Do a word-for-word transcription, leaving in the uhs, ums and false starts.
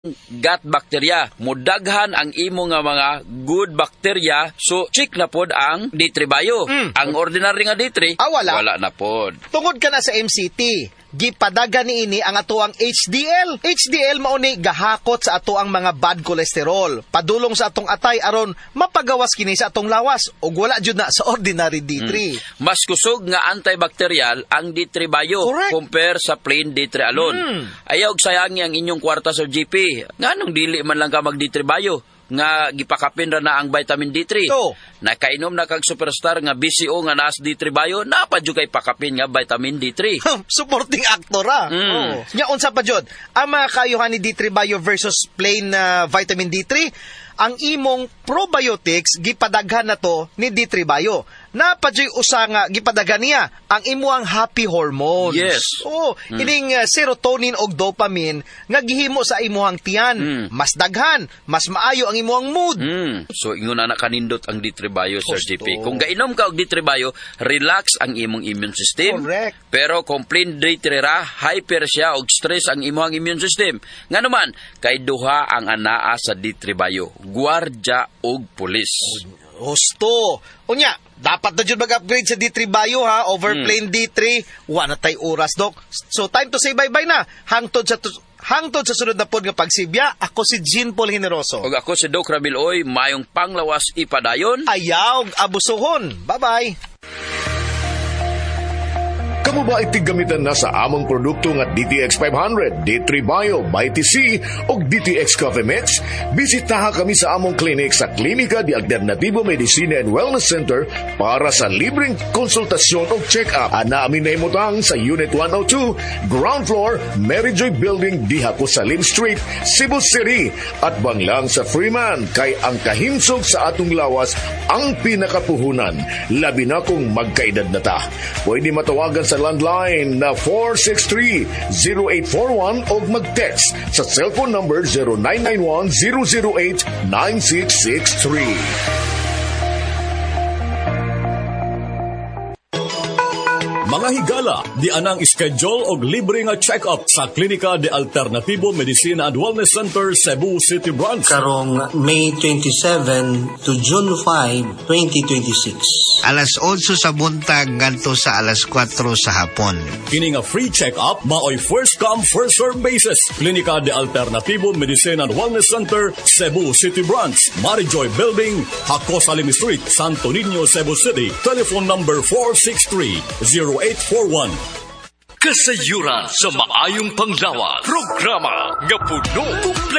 gut bacteria. Mudaghan ang imo nga mga good bacteria, so check na pod ang D three Bio. Mm. Ang ordinary nga D three, ah, wala. wala na pod. Tungod ka na sa M C T, gipadaga niini ang atoang H D L. H D L mao ni gahakot sa atoang mga bad cholesterol. Padulong sa atong atay aron mapagawas kini sa atong lawas ug wala jud na sa ordinary D three. Mm. Mas kusog nga antibacterial ang D three Bio. Correct. Compare sa plain D three alone. Mm. Ayaw sayangi ang inyong kwarta sa G P. Nganong dili man lang ka mag D three Bio nga gipakapin ra na ang vitamin D three. So, nakainom na kag superstar nga B C O nga nas D three Bio, na pa jud kay pakapin nga vitamin D three. Supporting actor ah. Mm. Oh. Nya unsa pa jud ang mga kayuhan ni D three Bio versus plain uh, vitamin D three? Ang imong probiotics gipadaghan na to ni D three Bio. Napadyoy usa nga gipadaghan niya ang imuang happy hormones. Yes. Oh, mm. ining uh, serotonin og dopamine nga gihimo sa imuhang tiyan. Mm. Mas daghan, mas maayo ang imuhang mood. Mm. So ingon na kanindot ang D three Bio, Sir G P. Kung gainom ka og D three Bio, relax ang imong immune system. Correct. Pero complain D three ra, hyper siya og stress ang imuhang immune system. Nganuman, kay duha ang anaa sa D three Bio, gwardya og pulis. Husto. Unya, dapat na dyan mag-upgrade sa D three Bio ha, over hmm. plain D three. Wala tay oras, Dok. So time to say bye-bye na. Hangtod sa hangtod sa sunod na pod nga pagsibya, ako si Jean Paul Generoso. Ug ako si Doc Rabil Oy, mayong panglawas ipadayon. Ayaw abusuhon. Bye-bye. Kamu ba itigamitan na sa among produkto nga D T X five hundred, D three Bio, by T C o D T X Coffee Mix? Bisitaha kami sa among clinic sa Klinika de Alternativo Medicina and Wellness Center para sa libreng konsultasyon o check-up. Ana amin na imutang sa Unit one oh two, Ground Floor, Mary Joy Building, Dihaco Salim Street, Cebu City. At banglang sa Freeman, kay ang kahinsog sa atong lawas ang pinakapuhunan. Labi na kung magkaedad na ta. Pwede matawagan sa landline na four six three, zero eight four one o mag-text sa cellphone number zero nine nine one, zero zero eight, nine six six three. Mga higala, di anang schedule og libre nga check-up sa Klinika de Alternativo Medicina and Wellness Center, Cebu City Branch. Karong May twenty-seven to June five, twenty twenty-six. Alas otso sa buntag ngadto sa alas kwatro sa hapon. Kini nga free check-up maoy first come first serve basis. Klinika de Alternativo Medicina and Wellness Center, Cebu City Branch, Marijoy Building, Haco Salim Street, Santo Niño, Cebu City. Telephone number four six three, zero eight four one. Kasayuran sa maayong panglawas. Programa nga puno, kumple